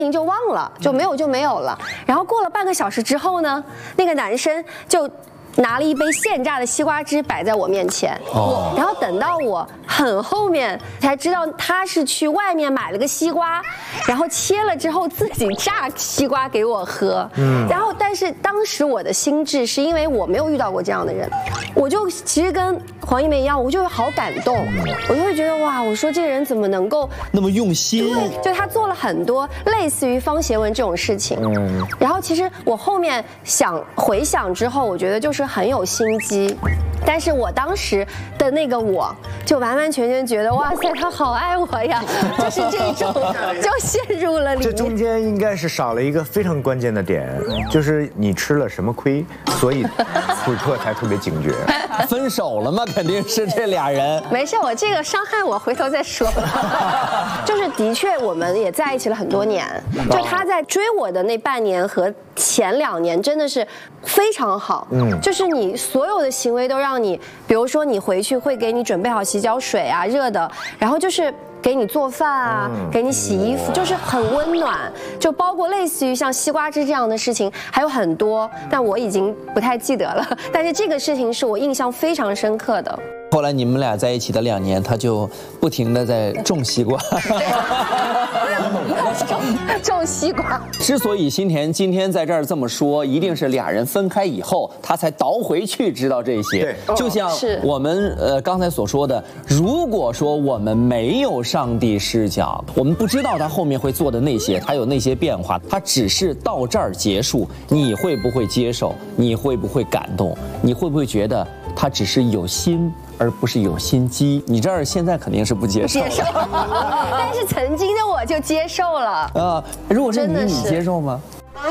就忘了，就没有了。然后过了半个小时之后呢，那个男生就拿了一杯现榨的西瓜汁摆在我面前，然后等到我很后面才知道他是去外面买了个西瓜，然后切了之后自己榨西瓜给我喝。然后但是当时我的心智是因为我没有遇到过这样的人，我就其实跟黄一梅一样，我就好感动，我就会觉得哇，我说这个人怎么能够那么用心？ 就他做了很多类似于方协文这种事情。然后其实我后面回想之后，我觉得就是很有心机。但是我当时的那个我就完完全全觉得哇塞，他好爱我呀，就是这种，就陷入了里面。 这中间应该是少了一个非常关键的点，就是你吃了什么亏，所以此刻才特别警觉。 分手了吗？肯定是这俩人。 没事，我这个伤害我回头再说。就是的确我们也在一起了很多年，就他在追我的那半年和前2年真的是非常好。就是你所有的行为都让你，比如说你回去会给你准备好洗脚水啊，热的，然后就是给你做饭啊，给你洗衣服，就是很温暖。就包括类似于像西瓜汁这样的事情还有很多，但我已经不太记得了。但是这个事情是我印象非常深刻的。 后来你们俩在一起的2年，他就不停地在种西瓜。 种西瓜。 之所以新田今天在这儿这么说，一定是俩人分开以后，他才倒回去知道这些。就像我们刚才所说的，如果说我们没有上帝视角，我们不知道他后面会做的那些，他有那些变化，他只是到这儿结束，你会不会接受？你会不会感动？你会不会觉得他只是有心？而不是有心机，你这儿现在肯定是不接受， 但是曾经的我就接受了。 如果是你，你接受吗？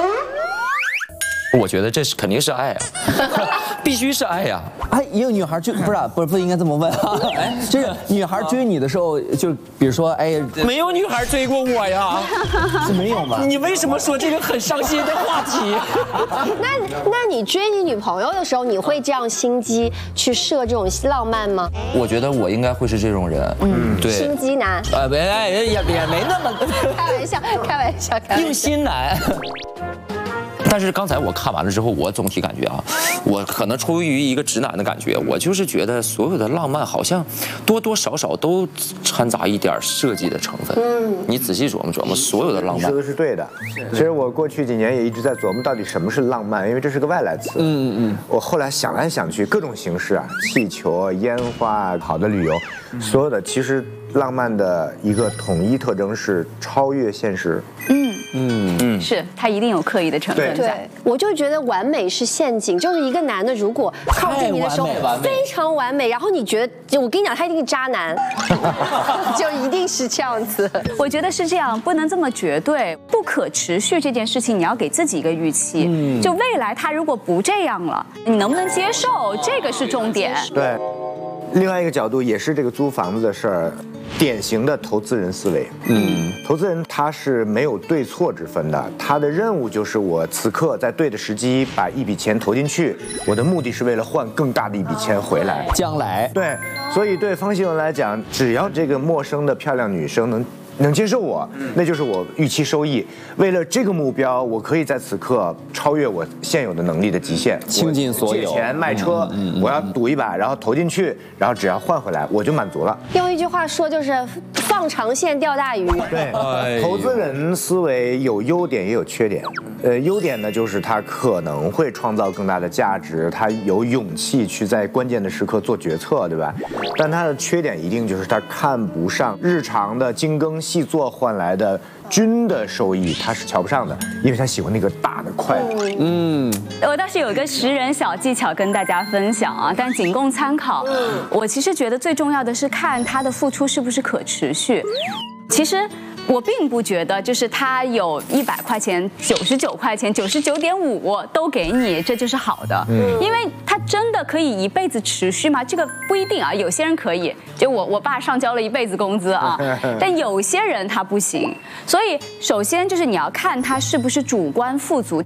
我觉得这是肯定是爱啊，必须是爱呀。 哎，也有女孩追，不应该这么问啊。就是女孩追你的时候，就比如说，哎， 没有女孩追过我呀， 是没有吗？ 你为什么说这个很伤心的话题？ 那你追你女朋友的时候，你会这样心机去设这种浪漫吗？ 我觉得我应该会是这种人，对， 心机男。 也没那么， 开玩笑， 用心男。但是刚才我看完了之后，我总体感觉啊，我可能出于一个直男的感觉，我就是觉得所有的浪漫好像多多少少都掺杂一点设计的成分。你仔细琢磨琢磨，所有的浪漫。 你说的是对的。其实我过去几年也一直在琢磨到底什么是浪漫，因为这是个外来词。我后来想来想去，各种形式啊，气球、烟花、好的旅游，所有的其实浪漫的一个统一特征是超越现实。 是他一定有刻意的成分在。 我就觉得完美是陷阱，就是一个男的如果靠近你的时候非常完美，然后你觉得，我跟你讲，他一定是渣男，就一定是这样子。 我觉得是这样，不能这么绝对，不可持续这件事情，你要给自己一个预期。就未来他如果不这样了，你能不能接受，这个是重点。 对。另外一个角度也是这个租房子的事儿，典型的投资人思维。投资人他是没有对错之分的，他的任务就是我此刻在对的时机把一笔钱投进去，我的目的是为了换更大的一笔钱回来。 将来对，所以对方希文来讲，只要这个陌生的漂亮女生能接受我，那就是我预期收益。为了这个目标，我可以在此刻超越我现有的能力的极限， 倾尽所有， 借钱卖车，我要赌一把，然后投进去，然后只要换回来，我就满足了。 用一句话说就是放长线钓大鱼。 对，投资人思维有优点也有缺点。优点呢，就是他可能会创造更大的价值，他有勇气去在关键的时刻做决策，对吧？但他的缺点一定就是他看不上日常的精耕细作换来的均的收益，他是瞧不上的，因为他喜欢那个大的快乐。 我倒是有个识人小技巧跟大家分享啊，但仅供参考。我其实觉得最重要的是看他的付出是不是可持续。其实我并不觉得就是他有100块钱、99块钱、99.5都给你，这就是好的。因为他真的可以一辈子持续吗？这个不一定啊，有些人可以。就我爸上交了一辈子工资啊，但有些人他不行。所以首先就是你要看他是不是主观富足，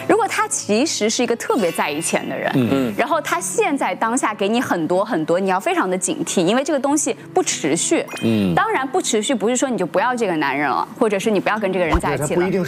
如果他其实是一个特别在意钱的人，然后他现在当下给你很多很多，你要非常的警惕，因为这个东西不持续。当然不持续不是说你就不要这个男人了，或者是你不要跟这个人在一起了。